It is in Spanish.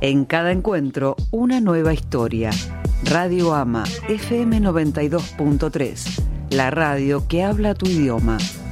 En cada encuentro, una nueva historia. Radio AMA, FM 92.3, la radio que habla tu idioma.